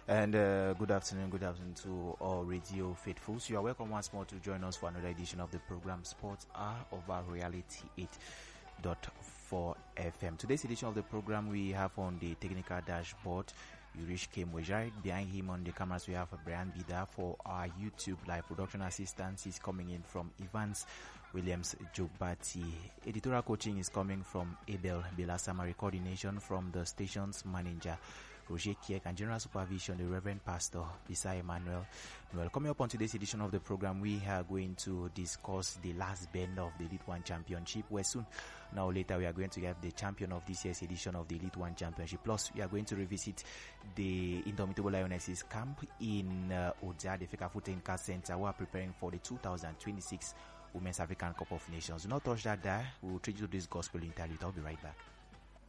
And good afternoon to all radio faithfuls. You are welcome once more to join us for another edition of the program Sports Hour over Reality 8.4 FM. Today's edition of the program we have on the technical dashboard Yurish K. Mojari. Behind him on the cameras we have Brian Bida. For our YouTube live production assistance is coming in from Evans Williams Jobati. Editorial coaching is coming from Abel Belasamari. Coordination from the station's manager Roger Kiek, and general supervision the Reverend Pastor Bisai Emmanuel Noel. Coming up on today's edition of the program, we are going to discuss the last bend of the Elite One Championship, where soon now later we are going to have the champion of this year's edition of the Elite One Championship. Plus we are going to revisit the Indomitable Lionesses camp in Oja, the Feka Futenka Center, who are preparing for the 2026 Women's African Cup of Nations. Do not touch that there. We will treat you to this gospel interlude. I'll be right back.